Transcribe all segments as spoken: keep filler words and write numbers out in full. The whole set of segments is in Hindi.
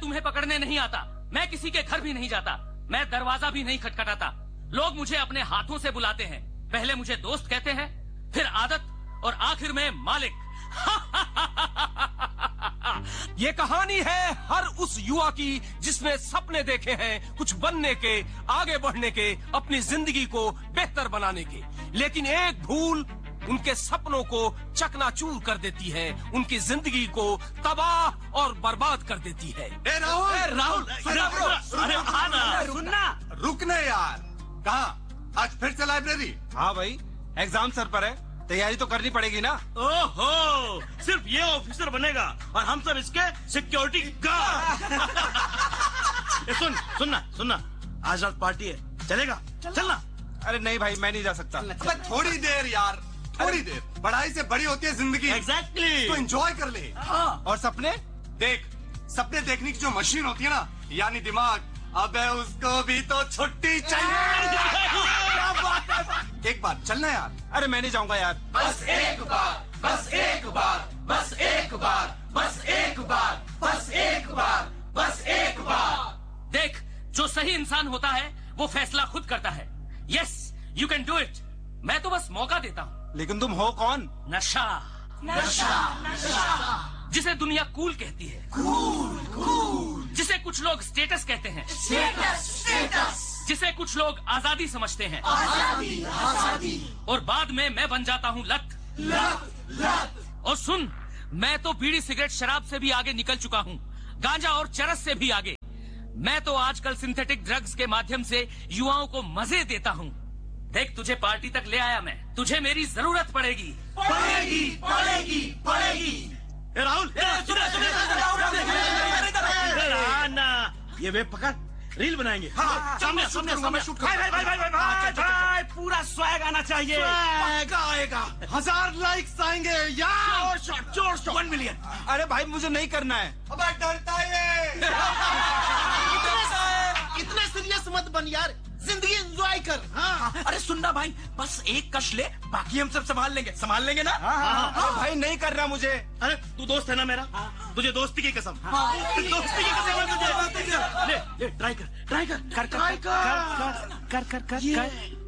तुम्हें पकड़ने नहीं आता, मैं किसी के घर भी नहीं जाता, मैं दरवाजा भी नहीं खटखटाता। लोग मुझे अपने हाथों से बुलाते हैं। पहले मुझे दोस्त कहते हैं, फिर आदत और आखिर में मालिक। ये कहानी है हर उस युवा की जिसने सपने देखे हैं कुछ बनने के, आगे बढ़ने के, अपनी जिंदगी को बेहतर बनाने के, लेकिन एक भूल उनके सपनों को चकनाचूर कर देती है, उनकी जिंदगी को तबाह और बर्बाद कर देती है। ए राहुल, ए राहुल, अरे आना, सुनना, रुकने यार। कहाँ? आज फिर से लाइब्रेरी? हाँ भाई, एग्जाम सर पर है, तैयारी तो करनी पड़ेगी ना। ओहो, सिर्फ ये ऑफिसर बनेगा और हम सब इसके सिक्योरिटी गार्ड। सुन सुनना सुनना, आज रात पार्टी है, चलेगा? चलना। अरे नहीं भाई, मैं नहीं जा सकता। अबे थोड़ी देर यार, थोड़ी देर। पढ़ाई से बड़ी होती है जिंदगी। एग्जैक्टली। तो एंजॉय कर ले। हाँ। और सपने? देख, सपने देखने की जो मशीन होती है ना, यानी दिमाग, अबे उसको भी तो छुट्टी चाहिए। एक बार चलना यार। अरे मैं नहीं जाऊंगा यार। बस एक बार, बस एक बार, बस एक बार, बस एक बार, बस एक बार, बस एक बार। देख, जो सही इंसान होता है वो फैसला खुद करता है। Yes, you can do it. मैं तो बस मौका देता हूँ। लेकिन तुम हो कौन? नशा, नशा, नशा, जिसे दुनिया कूल कहती है, कूल, कूल, जिसे कुछ लोग स्टेटस कहते हैं, स्टेटस, स्टेटस, जिसे कुछ लोग आजादी समझते हैं, आजादी, आजादी, और बाद में मैं बन जाता हूँ लत, लत, लत। और सुन, मैं तो बीड़ी सिगरेट शराब से भी आगे निकल चुका हूँ, गांजा और चरस से भी आगे। मैं तो आजकल सिंथेटिक ड्रग्स के माध्यम से युवाओं को मजे देता हूँ। देख, तुझे पार्टी तक ले आया मैं, तुझे मेरी जरूरत पड़ेगी। पड़ेगी, पड़ेगी, पड़ेगी। ए राहुल, ना, ये वे पकड़, रील बनाएंगे। हाँ, सामने सामने सामने शूट करो। भाई भाई भाई भाई भाई भाई, पूरा स्वैग आना चाहिए। स्वैग आएगा, हजार लाइक्स आएंगे यार। जोर शॉट, जोर शॉट, वन मिलियन। अरे भाई मुझे नहीं करना है। अबे डरता है। इतना सीरियस मत बन यार, जिंदगी एंजॉय कर। हाँ। अरे सुनना भाई, बस एक कश ले, बाकी हम सब संभाल लेंगे। संभाल लेंगे ना? हाँ, हाँ, हाँ, भाई नहीं करना मुझे। अरे तू दोस्त है ना मेरा? हाँ। तुझे दोस्ती की कसम। हाँ। दोस्ती की कसम है तुझे। ले ले, ट्राई कर, ट्राई कर, कर ट्राई कर, कर कर कर कर।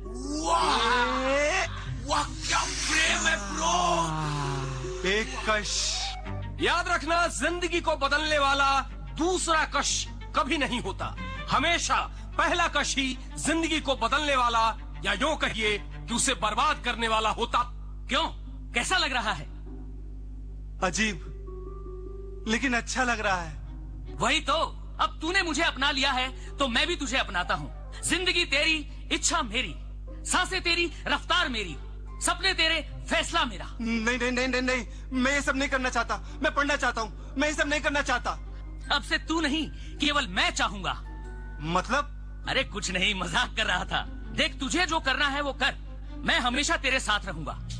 वाह, क्या प्रेम है ब्रो। एक कश। याद रखना, जिंदगी को बदलने वाला दूसरा कश कभी नहीं होता। हमेशा पहला कश ही जिंदगी को बदलने वाला, या यूं कहिए कि उसे बर्बाद करने वाला होता। क्यों, कैसा लग रहा है? अजीब, लेकिन अच्छा लग रहा है। वही तो, अब तूने मुझे अपना लिया है तो मैं भी तुझे अपनाता हूँ। जिंदगी तेरी, इच्छा मेरी, सांसें तेरी, रफ्तार मेरी, सपने तेरे, फैसला मेरा। नहीं नहीं नहीं नहीं नहीं, मैं ये सब नहीं करना चाहता। मैं पढ़ना चाहता हूँ, मैं ये सब नहीं करना चाहता। अब से तू नहीं, केवल मैं चाहूंगा। मतलब? अरे कुछ नहीं, मजाक कर रहा था। देख, तुझे जो करना है वो कर, मैं हमेशा तेरे साथ रहूंगा।